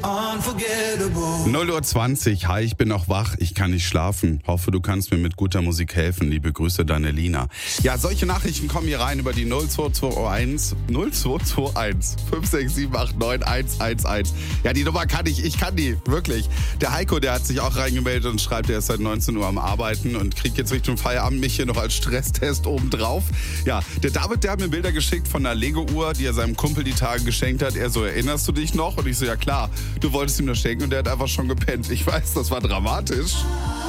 0:20 Uhr, hi, ich bin noch wach, ich kann nicht schlafen. Hoffe, du kannst mir mit guter Musik helfen. Liebe Grüße, deine Lina. Ja, solche Nachrichten kommen hier rein über die 0221 567 89 111. Ja, die Nummer kann ich kann die, wirklich. Der Heiko, der hat sich auch reingemeldet und schreibt, er ist seit 19 Uhr am Arbeiten und kriegt jetzt Richtung Feierabend mich hier noch als Stresstest obendrauf. Ja, der David, der hat mir Bilder geschickt von einer Lego-Uhr, die er seinem Kumpel die Tage geschenkt hat. Er so, erinnerst du dich noch? Und ich so, ja klar, du wolltest ihm das schenken und der hat einfach schon gepennt. Ich weiß, das war dramatisch.